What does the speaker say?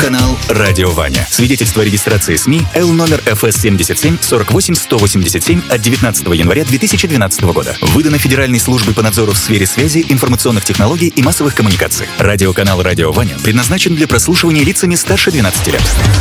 Радиоканал «Радио Ваня». Свидетельство о регистрации СМИ Л номер ФС 77 48 187 от 19 января 2012 года. Выдано Федеральной службой по надзору в сфере связи, информационных технологий и массовых коммуникаций. Радиоканал «Радио Ваня» предназначен для прослушивания лицами старше 12 лет.